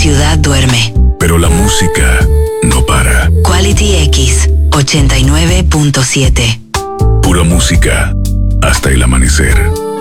ciudad duerme, pero la música no para. Quality X 89.7. Pura música hasta el amanecer.